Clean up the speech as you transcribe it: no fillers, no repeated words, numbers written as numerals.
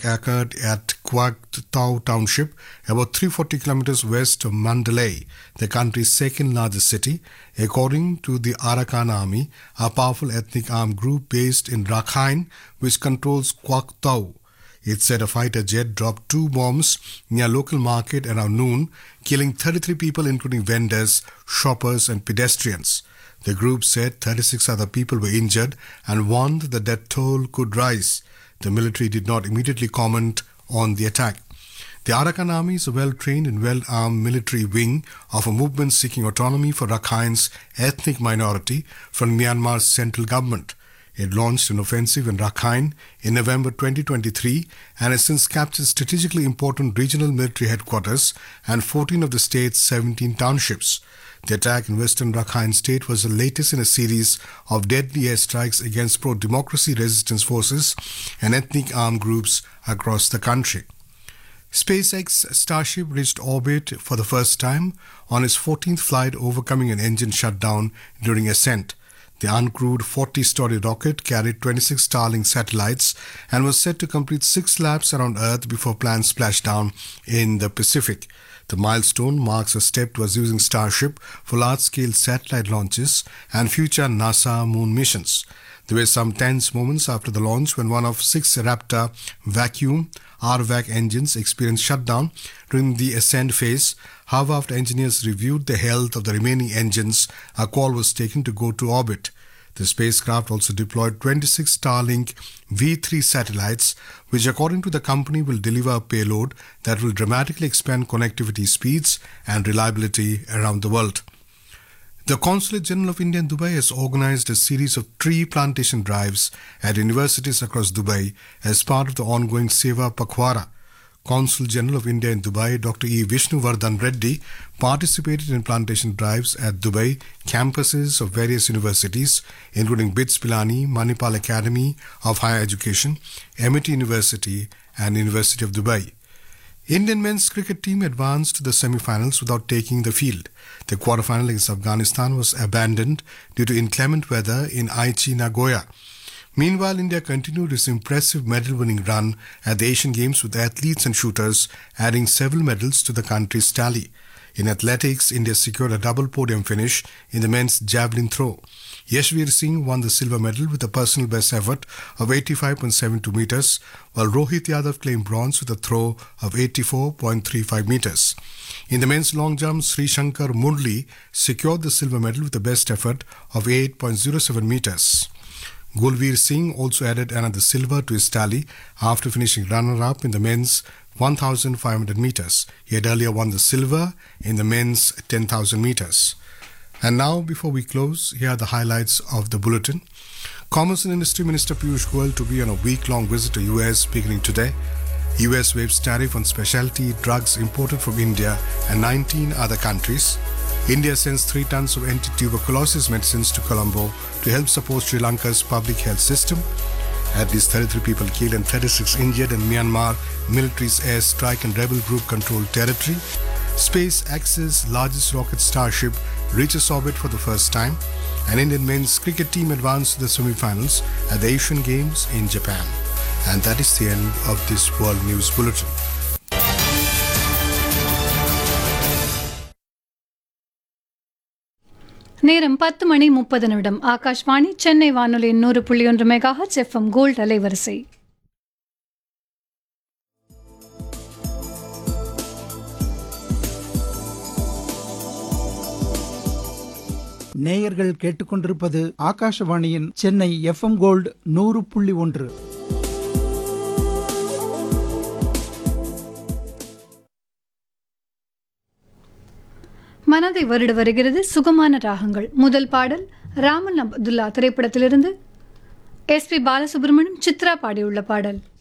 occurred at Quoc Tau Township, about 340 kilometers west of Mandalay, the country's second largest city, according to the Arakan Army, a powerful ethnic armed group based in Rakhine, which controls Quoc Tau. It said a fighter jet dropped 2 bombs near a local market around noon, killing 33 people including vendors, shoppers and pedestrians. The group said 36 other people were injured and warned the death toll could rise. The military did not immediately comment on the attack. The Arakan Army is a well-trained and well-armed military wing of a movement seeking autonomy for Rakhine's ethnic minority from Myanmar's central government. It launched an offensive in Rakhine in November 2023 and has since captured strategically important regional military headquarters and 14 of the state's 17 townships. The attack in western Rakhine state was the latest in a series of deadly airstrikes against pro-democracy resistance forces and ethnic armed groups across the country. SpaceX Starship reached orbit for the first time on its 14th flight, overcoming an engine shutdown during ascent. The uncrewed 40-story rocket carried 26 Starlink satellites and was set to complete 6 laps around Earth before planned splashdown in the Pacific. The milestone marks a step towards using Starship for large-scale satellite launches and future NASA moon missions. There were some tense moments after the launch when one of 6 Raptor vacuum RVAC engines experienced shutdown during the ascent phase. However, after engineers reviewed the health of the remaining engines, a call was taken to go to orbit. The spacecraft also deployed 26 Starlink V3 satellites, which according to the company will deliver a payload that will dramatically expand connectivity speeds and reliability around the world. The Consulate General of India in Dubai has organized a series of tree plantation drives at universities across Dubai as part of the ongoing Seva Pakhwara. Consul General of India in Dubai, Dr. E. Vishnuvardhan Reddy, participated in plantation drives at Dubai campuses of various universities, including BITS Pilani, Manipal Academy of Higher Education, Amity University, and University of Dubai. Indian men's cricket team advanced to the semi-finals without taking the field. The quarter-final against Afghanistan was abandoned due to inclement weather in Aichi, Nagoya. Meanwhile, India continued its impressive medal-winning run at the Asian Games with athletes and shooters, adding several medals to the country's tally. In athletics, India secured a double podium finish in the men's javelin throw. Yashveer Singh won the silver medal with a personal best effort of 85.72 meters, while Rohit Yadav claimed bronze with a throw of 84.35 meters. In the men's long jump, Sri Shankar Murli secured the silver medal with a best effort of 8.07 meters. Gulveer Singh also added another silver to his tally after finishing runner-up in the men's 1,500 meters. He had earlier won the silver in the men's 10,000 meters. And now, before we close, here are the highlights of the bulletin. Commerce and Industry Minister Piyush Goyal to be on a week-long visit to US beginning today. US waives tariff on specialty drugs imported from India and 19 other countries. India sends 3 tons of anti-tuberculosis medicines to Colombo to help support Sri Lanka's public health system. At least 33 people killed and 36 injured in Myanmar military's airstrike and rebel group controlled territory. SpaceX's largest rocket Starship reaches orbit for the first time. An Indian men's cricket team advanced to the semi-finals at the Asian Games in Japan. And that is the end of this World News Bulletin. நேரம் 10:30 ஆகாஷ்வாணி சென்னை வானொலி 100.1 megahertz FM gold அலைவரிசை. நேயர்கள் கேட்டுக்கொண்டிருப்பது ஆகாஷவாணியின் Chennai FM gold 100.1. மனதை வருட வருகிறது சுகமான ராகங்கள். முதல் பாடல் ராமன் அப்துல்லா திரைப்படத்திலிருந்து எஸ்பி பாலசுப்ரமணியம் சித்ரா பாடியுள்ள பாடல்.